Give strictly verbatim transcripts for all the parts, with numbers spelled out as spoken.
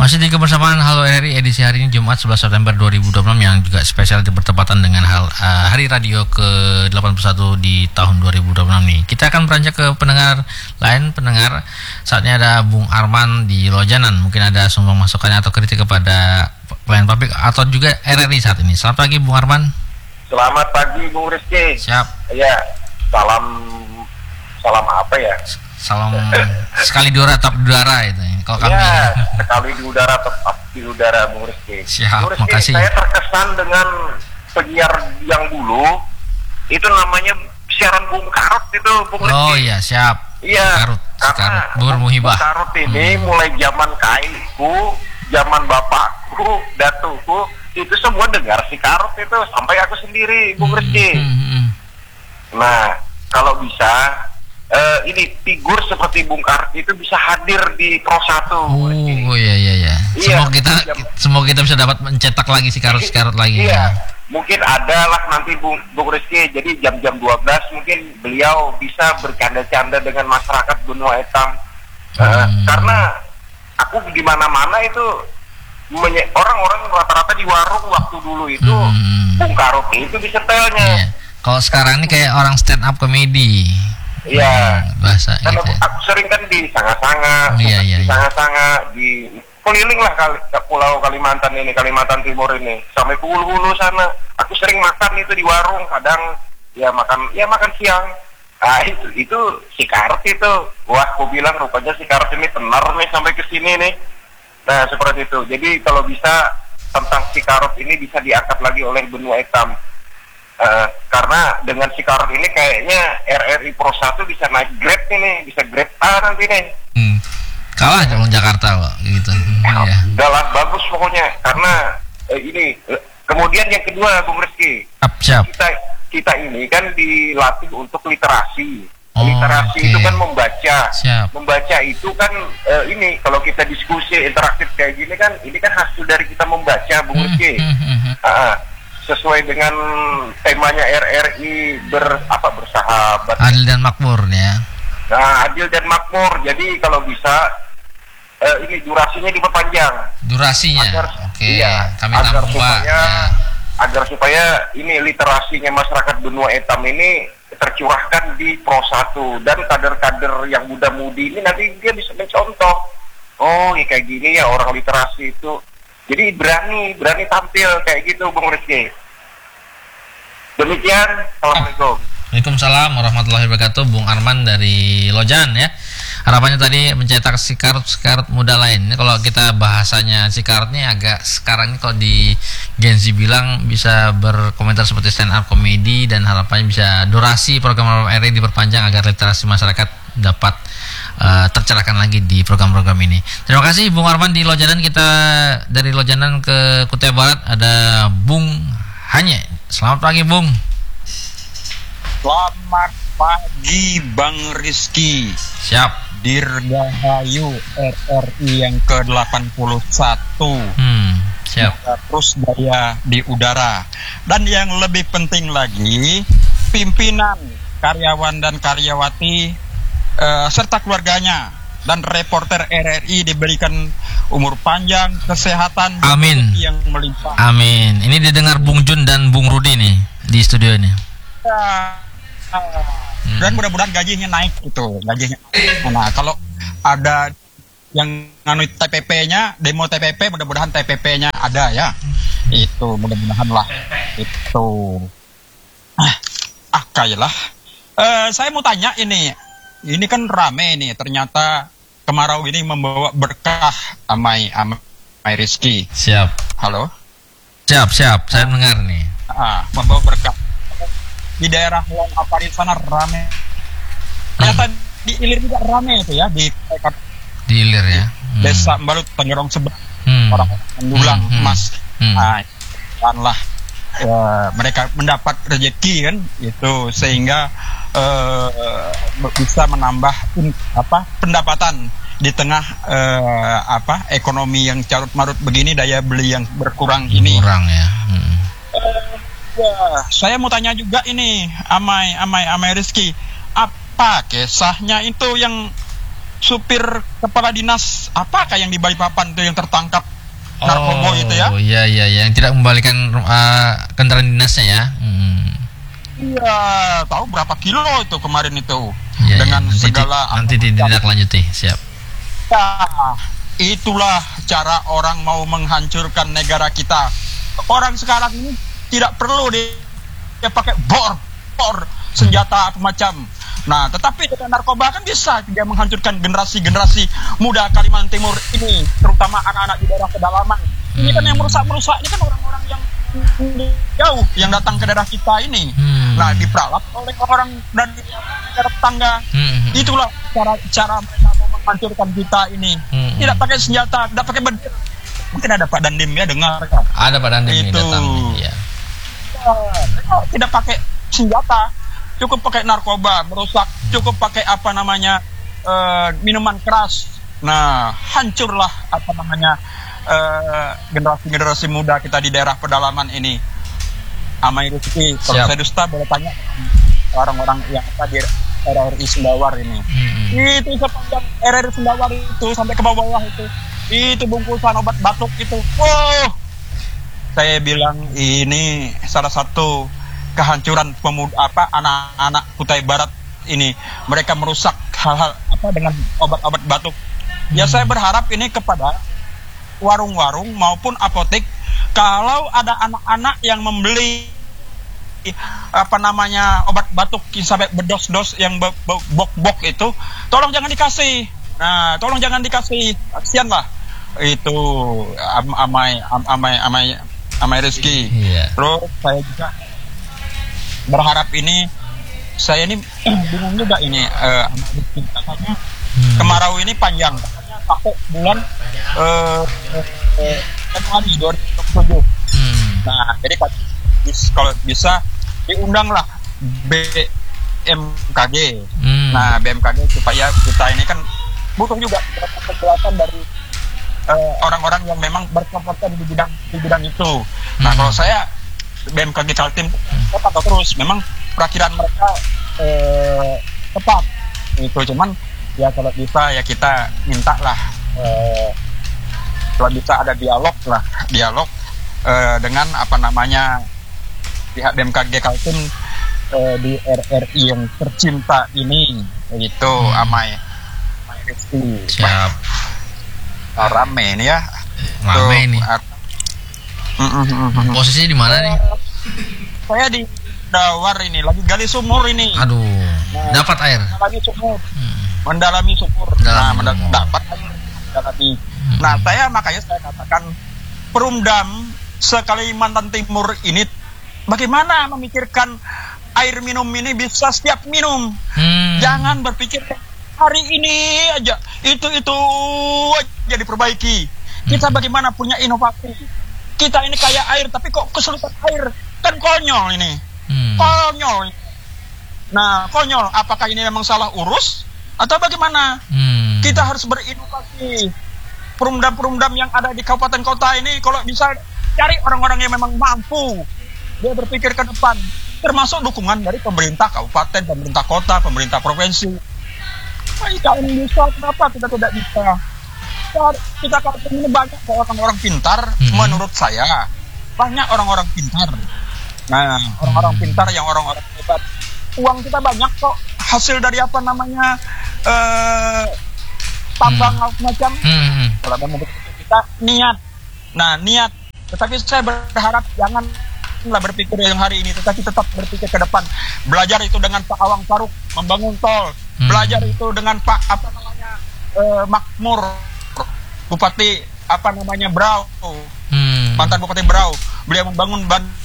Masih di kebersamaan Halo R R I edisi hari ini Jumat sebelas September dua ribu dua puluh enam yang juga spesial bertepatan dengan hal, uh, Hari Radio ke delapan puluh satu di tahun dua ribu dua puluh enam nih. Kita akan beranjak ke pendengar lain, pendengar. Saatnya ada Bung Arman di Lojanan. Mungkin ada sumbang masukannya atau kritik kepada pelayan publik atau juga R R I saat ini. Selamat pagi Bung Arman. Selamat pagi Bung Rizky. Siap. Ya, salam salam apa ya? Salam sekali di udara, tetap di udara itu. Kalau kami. Ya, sekali di udara tetap di udara Bung Rizky. Siap, Bung Rizky, makasih. saya terkesan dengan penyiar yang dulu itu namanya siaran Bung Karut itu Bung Rizky. Oh iya, siap. Iya. Karut, karena Bung Muhibah. Bung Karut ini hmm. mulai zaman kainku, zaman bapakku, datuku, itu semua dengar si Karut itu sampai aku sendiri Bung Rizky. Hmm, hmm, hmm. Nah, kalau bisa uh, ini figur seperti Bung Karut itu bisa hadir di Pro satu. Oh, oh iya iya iya. Semoga kita jam, semoga kita bisa dapat mencetak lagi si Karut Karut lagi. Iya. Ya. Mungkin ada lah nanti Bung, Bung Rizky. Jadi jam-jam dua belas mungkin beliau bisa bercanda-canda dengan masyarakat Benua Etam. Uh, Hmm. Karena aku di mana-mana itu menye- orang-orang rata-rata di warung waktu dulu itu Hmm. Bung Karut itu disetelnya. Iya. Kalau sekarang ini kayak orang stand up comedy. Iya. Hmm, bahasa Karena gitu. aku, aku sering kan di Sanga-Sanga, Iya, iya, di iya. Sanga-Sanga, di keliling lah kali, ke Pulau Kalimantan ini, Kalimantan Timur ini, sampai ke hulu-hulu sana. Aku sering makan itu di warung, kadang ya makan, ya makan siang. Ah itu, itu si Karut itu, wah aku bilang rupanya si Karut ini tenar nih sampai ke sini nih. Nah seperti itu. Jadi kalau bisa tentang si Karut ini bisa diangkat lagi oleh Benua Etam. Uh, karena dengan si Karut ini kayaknya R R I Pro satu bisa naik grade ini, bisa grade A nanti nih. Hmm. Kalah kalau Jakarta kok gitu. Hmm, ya. Udah lah, bagus pokoknya karena eh, ini eh, kemudian yang kedua Bung Rizky, Siap, siap. kita kita ini kan dilatih untuk literasi. Oh, literasi okay. itu kan membaca. Siap. Membaca itu kan eh, ini kalau kita diskusi interaktif kayak gini kan ini kan hasil dari kita membaca Bung Hmm, Rizky. hmm, hmm, hmm. Ah, sesuai dengan temanya R R I ber apa bersahabat. Adil dan makmur ya. Nah, adil dan makmur. Jadi kalau bisa eh, ini durasinya diperpanjang. Durasinya. Agar, Oke. iya, Kami agar tampung Pak. supaya Ya. agar supaya ini literasinya masyarakat Benua Etam ini tercurahkan di Pro satu dan kader-kader yang muda-mudi ini nanti dia bisa mencontoh. Oh, ya kayak gini ya orang literasi itu. Jadi berani, berani tampil kayak gitu Bung Rizky. Demikian, Assalamualaikum. Waalaikumsalam warahmatullahi wabarakatuh. Bung Arman dari Lojan ya. Harapannya tadi mencetak si Karut-Karut muda lain. Ini kalau kita bahasanya si Karut ini agak sekarang ini kalau di Gen Z bilang bisa berkomentar seperti stand up comedy dan harapannya bisa durasi program R R I diperpanjang agar literasi masyarakat dapat uh, tercerahkan lagi di program-program ini. Terima kasih Bung Arman di Lojanan. Kita dari Lojanan ke Kutai Barat ada Bung Hanye. Selamat pagi Bung. Selamat pagi Bang Rizky. Siap. Dirgahayu R R I yang ke delapan puluh satu. Hmm, siap. Terus daya di udara. Dan yang lebih penting lagi, pimpinan, karyawan dan karyawati uh, serta keluarganya dan reporter R R I diberikan umur panjang, kesehatan, Amin. yang melimpah. Amin. Ini didengar Bung Jun dan Bung Rudi nih di studio ini. Hmm. Dan mudah-mudahan gajinya naik itu, gajinya. Nah, kalau ada yang nganu T P P-nya, demo T P P, mudah-mudahan T P P-nya ada ya. Itu mudah-mudahan lah. Itu. Ah, ah kayalah. Uh, saya mau tanya ini. Ini kan rame nih, ternyata kemarau ini membawa berkah amai amai Rizky. Siap. Halo? Siap, siap. Saya mendengar nih. Ah, membawa berkah. Di daerah Long Apari sana rame. Ternyata hmm. di Ilir juga rame itu ya, di di Ilir ya. Hmm. Desa Mbalut Tangerang sebelah. Hmm. Orang mendulang hmm. emas. Hmm. Nah, lah ya, mereka mendapat rezeki kan itu sehingga uh, bisa menambah apa pendapatan di tengah uh, apa ekonomi yang carut marut begini, daya beli yang berkurang ini. Kurang ya. Hmm. Uh, Ya, saya mau tanya juga ini, Amai, Amai, Amai Rizky, apa kisahnya itu yang supir kepala dinas apakah yang di Balikpapan itu yang tertangkap narkoba Oh, itu ya? iya iya iya, yang tidak membalikan uh, kendaraan dinasnya ya. Hmm. Iya, tahu berapa kilo itu kemarin itu Iya, dengan iya. Nanti, segala nanti ditindaklanjuti, siap. Ya, itulah cara orang mau menghancurkan negara kita. Orang sekarang ini tidak perlu dia, dia pakai bor, bor, senjata apa macam. Nah, tetapi dengan narkoba kan bisa dia menghancurkan generasi-generasi muda Kalimantan Timur ini, terutama anak-anak di daerah pedalaman. Ini kan yang merusak-merusak, ini kan orang-orang yang jauh yang datang ke daerah kita ini. Hmm. Nah, diperalat oleh orang dari negara tetangga. Hmm. Itulah cara cara mereka mau menghancurkan kita ini. Hmm. Tidak pakai senjata, tidak pakai bendera. Mungkin ada Pak Dandim ya dengar kan. Ada Pak Dandim yang Itu. datang. Iya. Ya, tidak pakai senjata, cukup pakai narkoba, merusak, cukup pakai apa namanya uh, minuman keras. Nah, hancurlah apa namanya uh, generasi-generasi muda kita di daerah pedalaman ini. Amai Rizky, kalau Siap. saya dusta boleh tanya orang-orang yang apa di R R I Sendawar ini. Hmm. Itu sepanjang R R I Sendawar itu sampai ke bawah itu, itu bungkusan obat batuk itu. Oh, saya bilang ini salah satu kehancuran pemuda apa anak-anak Kutai Barat ini. Mereka merusak hal-hal apa dengan obat-obat batuk. Ya saya berharap ini kepada warung-warung maupun apotek, kalau ada anak-anak yang membeli apa namanya obat batuk sampai berdos-dos yang be- be- bok-bok itu, tolong jangan dikasih. Nah, tolong jangan dikasih. Kasihan lah. Itu am- amai am- amai amai amai rezeki. Iya. Terus saya juga berharap ini, saya ini bingung juga ini uh, amai rezeki. Katanya Hmm. kemarau ini panjang, katanya sampai bulan eh uh, Januari dua ribu dua puluh tujuh. Hmm. Nah, jadi kalau bisa diundanglah B M K G. Hmm. Nah, B M K G supaya kita ini kan butuh juga penjelasan dari uh, orang-orang yang memang berkompeten di bidang di bidang itu. Nah, Hmm. kalau saya B M K G Kaltim saya pantau terus, memang perakhiran mereka uh, tepat. Itu cuman ya kalau bisa ya kita mintalah uh, kalau bisa ada dialog lah, dialog uh, dengan apa namanya pihak B M K G Kaltim uh, di R R I yang tercinta ini, itu Hmm. Amai Amai Rizky. Siap. Wah, rame ini ya. Rame Tuh, ini. uh, mm, mm, mm, mm. Posisinya di mana nih? Saya di Dawar ini lagi gali sumur ini. Aduh, dapat air. Mendalami sumur, Hmm. mendalami sumur. Dalam Nah, menda- sumur. dapat air, mendalami. Hmm. Nah, saya makanya saya katakan Perumdam se-Kalimantan Timur ini bagaimana memikirkan air minum ini bisa setiap minum. Hmm. Jangan berpikir hari ini aja, itu itu aja diperbaiki. Kita Hmm. bagaimana punya inovasi. Kita ini kaya air tapi kok kesulitan air, kan konyol ini. Hmm. Konyol. Nah, konyol. Apakah ini memang salah urus atau bagaimana? Hmm. Kita harus berinovasi. Perumdam-perumdam yang ada di kabupaten kota ini kalau bisa cari orang-orang yang memang mampu, dia berpikir ke depan, termasuk dukungan dari pemerintah kabupaten, pemerintah kota, pemerintah provinsi. Nah, kita ini bisa, kenapa kita tidak bisa? Kita- Kita kalau ini banyak orang-orang pintar, Mhm. menurut saya banyak orang-orang pintar. Nah, orang-orang pintar yang orang-orang hebat. Uang kita banyak kok, hasil dari apa namanya eh tambang apa macam. Hmm. Kalau mau begitu kita niat. Nah, niat. Tetapi saya berharap janganlah berpikir yang hari ini, tetapi tetap berpikir ke depan. Belajar itu dengan Pak Awang Faruk membangun tol. Hmm. Belajar itu dengan Pak apa namanya eh, Makmur, Bupati apa namanya Brau, Hmm. mantan Bupati Brau. Beliau membangun bandara.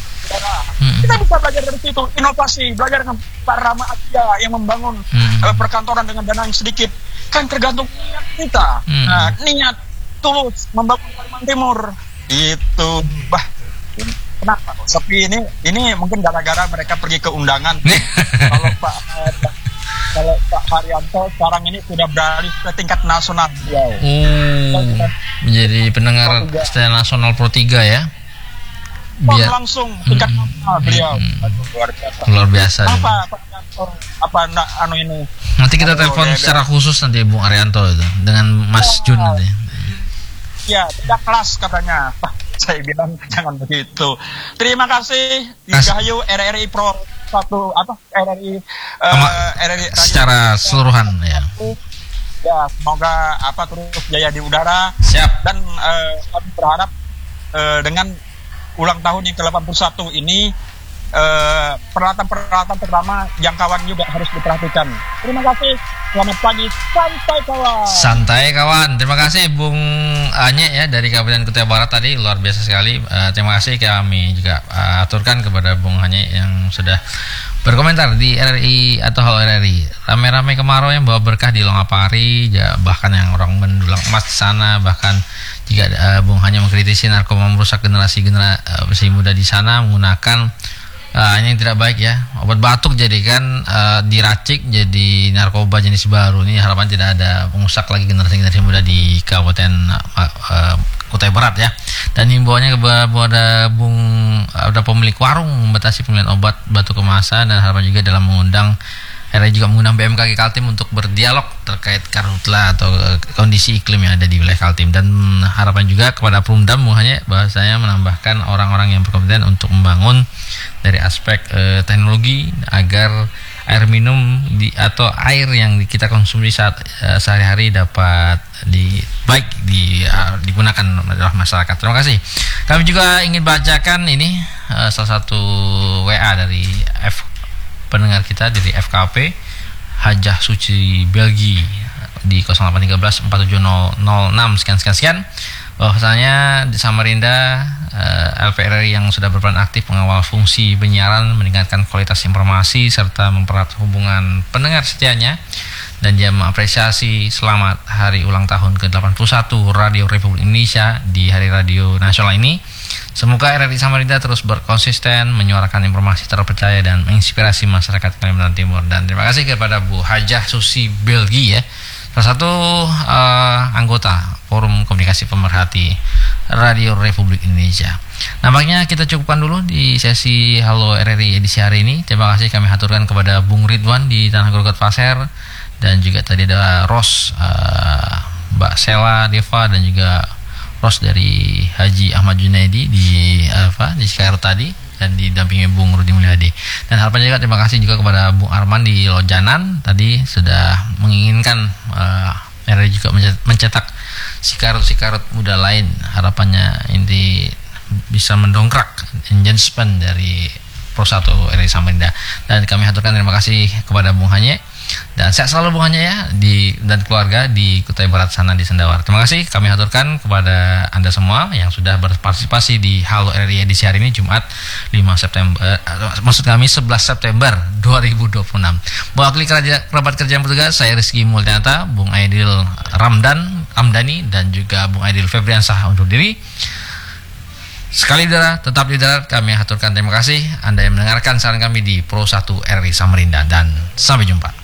Hmm. Kita bisa belajar dari situ, inovasi. Belajar dengan Pak Rama Atia yang membangun Hmm. eh, perkantoran dengan dana yang sedikit. Kan tergantung niat kita. Hmm. Nah, niat tulus membangun Kalimantan Timur. Itu, bah, kenapa? Tapi ini, ini mungkin gara-gara mereka pergi ke undangan. Kalau Pak kalau Pak Haryanto sekarang ini sudah beralih ke tingkat nasional. Oh, menjadi pendengar secara nasional Pro tiga ya. Biar langsung tingkat Hmm. nama beliau. Hmm. Aduh, luar biasa. luar biasa. Apa apa apa enggak anu ini? Nanti kita Aduh, telepon dia- secara khusus nanti Bung Arianto itu dengan Mas Jun nanti. Ya, tidak kelas katanya. Saya bilang jangan begitu. Terima kasih Kas- Dirgahayu R R I Pro satu apa R R I eh, Ama- R R I Radio Secara keseluruhan ya. Ya, semoga apa terus jaya di udara Siap. dan eh, kami berharap eh, dengan ulang tahun yang ke delapan puluh satu ini eh, peralatan-peralatan pertama jangkauan juga harus diperhatikan. Terima kasih. Selamat pagi. Santai kawan. Santai kawan. Terima kasih Bung Anye ya dari Kabupaten Kutai Barat tadi, luar biasa sekali. Uh, terima kasih kami juga uh, aturkan kepada Bung Anye yang sudah berkomentar di R R I atau Halo R R I. Rame-rame kemarau yang bawa berkah di Longapari, ya, bahkan yang orang mendulang emas di sana, bahkan jika uh, Bung Anye mengkritisi narkoba merusak generasi generasi muda di sana menggunakan Uh, ini yang tidak baik ya, obat batuk jadikan uh, diracik jadi narkoba jenis baru. Ini harapan tidak ada pengusak lagi generasi-generasi muda di Kabupaten uh, uh, Kutai Barat ya. Dan himbauannya kepada Bung ada pemilik warung membatasi pembelian obat batuk kemasan, dan harapan juga dalam mengundang R R I juga mengundang B M K G Kaltim untuk berdialog terkait karhutla atau uh, kondisi iklim yang ada di wilayah Kaltim, dan harapan juga kepada Perumdam hanya bahwasanya menambahkan orang-orang yang berkompeten untuk membangun dari aspek uh, teknologi agar air minum di atau air yang kita konsumsi saat uh, sehari-hari dapat di baik di uh, digunakan oleh masyarakat. Terima kasih. Kami juga ingin bacakan ini uh, salah satu W A dari F pendengar kita dari F K P Hajah Suci Belgi di nol delapan satu tiga empat tujuh nol nol enam sekian sekian sekian. Bahwasanya di Samarinda uh, L P R R I yang sudah berperan aktif mengawal fungsi penyiaran, meningkatkan kualitas informasi serta mempererat hubungan pendengar setianya, dan dia mengapresiasi selamat hari ulang tahun ke delapan puluh satu Radio Republik Indonesia di Hari Radio Nasional ini. Semoga R R I Samarinda terus berkonsisten menyuarakan informasi terpercaya dan menginspirasi masyarakat Kalimantan Timur. Dan terima kasih kepada Bu Hajah Susi Belgi ya, salah satu uh, anggota Forum Komunikasi Pemerhati Radio Republik Indonesia. Nampaknya kita cukupkan dulu di sesi Halo R R I edisi hari ini. Terima kasih kami haturkan kepada Bung Ridwan di Tanah Grogot Pasir, dan juga tadi ada Ros, uh, Mbak Sela Deva, dan juga Ros dari Haji Ahmad Junaidi di apa di Skyro tadi, dan didampingi Bung Rudi Mulyadi. Dan harapan juga terima kasih juga kepada Bung Arman di Lojanan tadi sudah menginginkan uh, R R I juga mencetak sikarut-sikarut muda lain. Harapannya ini bisa mendongkrak engagement dari Pro satu R R I Samarinda. Dan kami haturkan terima kasih kepada Bung Hanye, dan sehat selalu Bung Hanye ya di dan keluarga di Kutai Barat sana di Sendawar. Terima kasih kami haturkan kepada Anda semua yang sudah berpartisipasi di Halo R R I edisi hari ini Jumat lima September eh, maksud kami sebelas September dua ribu dua puluh enam. Mewakili kerabat kerja yang bertugas, saya Rizky Mulyanata, Bung Aidil Ramdan Amdani, dan juga Bung Aidil Febriansah undur diri. Sekali udara, tetap di darat, kami haturkan terima kasih Anda yang mendengarkan saran kami di Pro satu R R I Samarinda, dan sampai jumpa.